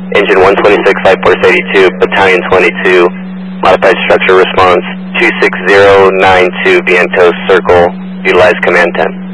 Engine 126, Flight Force 82, Battalion 22, Modified Structure Response 26092, Vientos Circle, utilize Command 10.